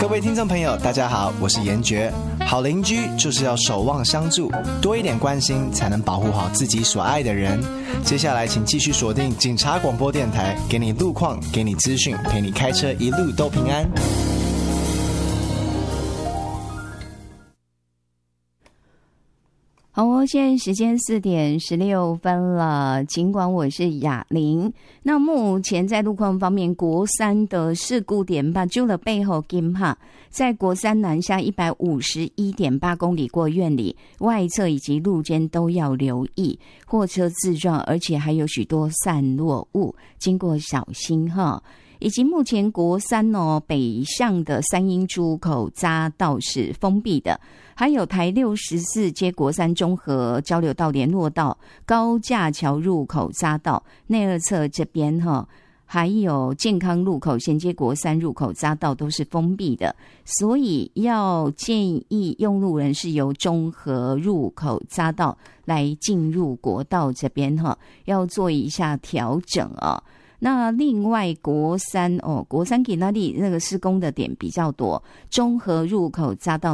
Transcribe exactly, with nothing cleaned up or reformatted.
各位听众朋友大家好，我是严爵。好邻居就是要守望相助，多一点关心才能保护好自己所爱的人。接下来请继续锁定警察广播电台，给你路况，给你资讯，陪你开车一路都平安。 好哦，现在时间四点十六分了。尽管我是雅玲，那目前在路况方面，国三的事故点把就了背后金哈，在国三南下一百五十一点八公里过院里，外侧以及路肩都要留意货车自撞，而且还有许多散落物，经过小心哈。以及目前国三哦北向的三英出口匝道是封闭的，还有台六十四接国三中和交流道联络道高架桥入口匝道内二侧这边哈，还有健康路口衔接国三入口匝道都是封闭的，所以要建议用路人是由中和入口匝道来进入国道这边哈，要做一下调整啊。那另外国三哦，国三给那里那个施工的点比较多，中和入口匝道